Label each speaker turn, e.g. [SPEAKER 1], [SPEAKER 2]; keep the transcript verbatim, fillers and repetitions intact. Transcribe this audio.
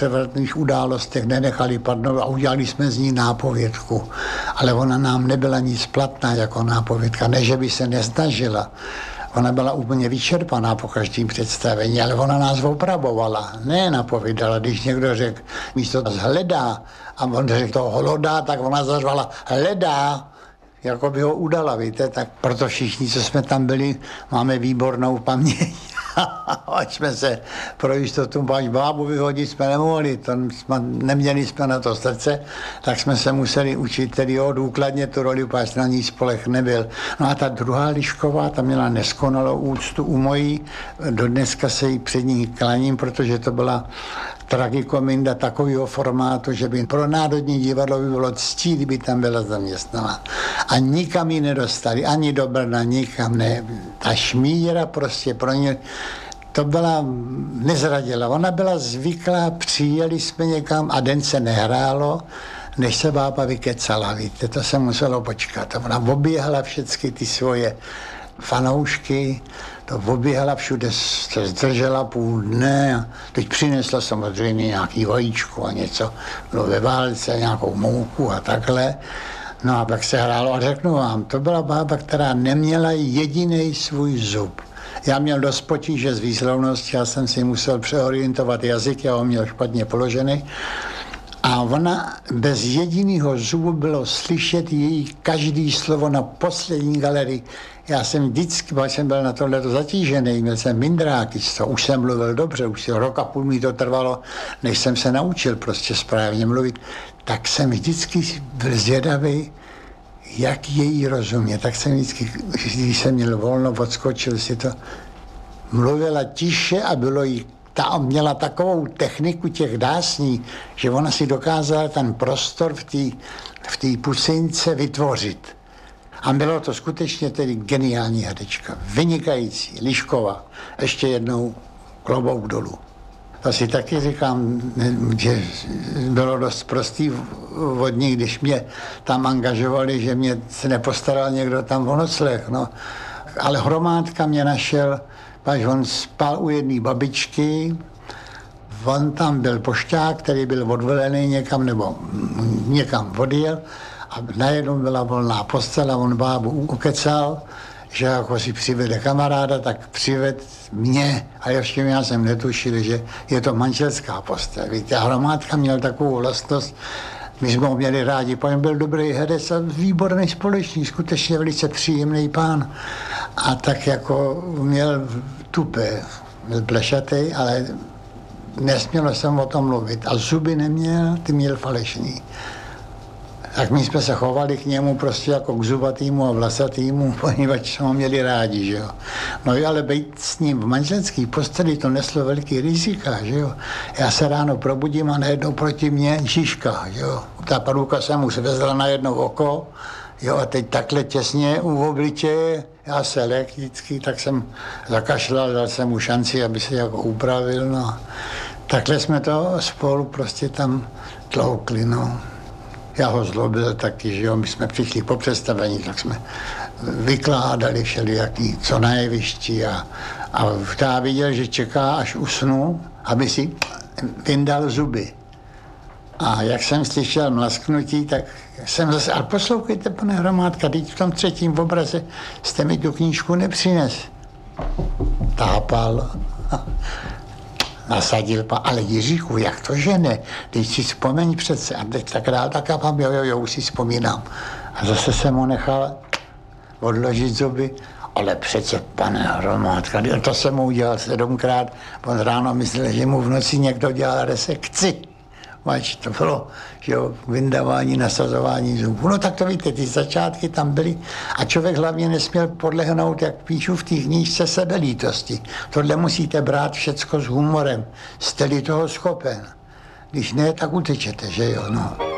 [SPEAKER 1] převratných událostech nenechali padnout a udělali jsme z ní nápovědku. Ale ona nám nebyla nic platná jako nápovědka, ne, že by se nesnažila. Ona byla úplně vyčerpaná po každém představení, ale ona nás opravovala, ne napovídala. Když někdo řekl, místo hledá, a on řekl to holodá, tak ona zařvala hledá, jako by ho udala, víte, tak proto všichni, co jsme tam byli, máme výbornou paměť. Ať jsme se pro jistotu až bábu vyhodit jsme nemohli, to jsme, neměli jsme na to srdce, tak jsme se museli učit tedy jo, důkladně tu roli, protože na ní spolech nebyl. No a ta druhá Lišková, ta měla neskonalou úctu u mojí, do dneska se jí před ní klaním, protože to byla tragikominda takového formátu, že by pro Národní divadlo by bylo ctí, kdyby tam byla zaměstnaná. A nikam ji nedostali, ani do Brna, nikam ne. Ta šmíra prostě pro ně, to byla, nezradila. Ona byla zvyklá, přijeli jsme někam a den se nehrálo, než se bába vykecala, víte, to se muselo počkat. Ona oběhla všechny ty svoje fanoušky, to oběhala všude, se zdržela půl dne a teď přinesla samozřejmě nějaký vajíčko a něco, bylo ve válce, nějakou mouku a takhle. No a pak se hrálo a řeknu vám, to byla bába, která neměla jediný svůj zub. Já měl dost potíže z výslovnosti, já jsem si musel přeorientovat jazyk, já ho měl špatně položený. A ona bez jediného zubu bylo slyšet její každý slovo na poslední galerii. Já jsem vždycky, když jsem byl na tohleto zatížený, měl jsem mindráky, to už jsem mluvil dobře, už si rok a půl mi to trvalo, než jsem se naučil prostě správně mluvit, tak jsem vždycky byl zvědavý, jak její rozumě. Tak jsem vždycky, když jsem měl volno, odskočil si to, mluvila tiše a bylo jí ta měla takovou techniku těch dásní, že ona si dokázala ten prostor v té v té pusince vytvořit. A bylo to skutečně tedy geniální herečka, vynikající, Lišková. Ještě jednou klobouk dolů. To si taky říkám, že bylo dost prostý od ní, když mě tam angažovali, že mě se nepostaral někdo tam o nocleh. No. Ale Hromádka mě našel, až on spal u jedné babičky, on tam byl pošťák, který byl odvelený někam, nebo někam odjel a najednou byla volná postel a on bábu ukecal, že jako si přivede kamaráda, tak přived mě a ještě já jsem netušil, že je to manželská postel. Víte, a Hromádka měl takovou vlastnost, my jsme ho měli rádi, protože byl dobrý herec a výborný společník, skutečně velice příjemný pán. A tak jako měl tupé, byl plešatý, ale nesmělo jsem o tom mluvit. A zuby neměl, ty měl falešný. Tak my jsme se chovali k němu prostě jako k zubatýmu a vlasatýmu, poněvadž jsme ho měli rádi, že jo. No jo, ale být s ním v manželský posteli to neslo velký rizika, že jo. Já se ráno probudím a najednou proti mně šiška, že jo. Ta paruka se mu svezla na jedno oko, jo, a teď takhle těsně u obličeje, já se lék vždycky, tak jsem zakašlal, dal jsem mu šanci, aby se jako upravil, no. Takhle jsme to spolu prostě tam tloukli, no. Já ho zlobil taky, že jo, my jsme přišli po představení, tak jsme vykládali všelijaký, co na jevišti a, a já viděl, že čeká, až usnu, aby si vyndal zuby. A jak jsem slyšel mlasknutí, tak jsem zase, ale poslouchejte, pane Hromádka, teď v tom třetím obraze jste mi tu knížku nepřines. Tápal. Nasadil pa, ale Jiříku, jak to žene? Teď si vzpomeň přece. A teď tak dál, tak a pam, jo, jo, jo, už si vzpomínám. A zase jsem ho nechal odložit zuby. Ale přece, pane Hromádka, to jsem mu udělal sedmkrát. On ráno myslel, že mu v noci někdo dělal resekci. Mač, to bylo, že jo, vyndávání, nasazování zubů. No tak to víte, ty začátky tam byly a člověk hlavně nesměl podlehnout, jak píšu v té knížce, sebelítosti. Tohle musíte brát všecko s humorem. Jste-li toho schopen. Když ne, tak utečete, že jo, no.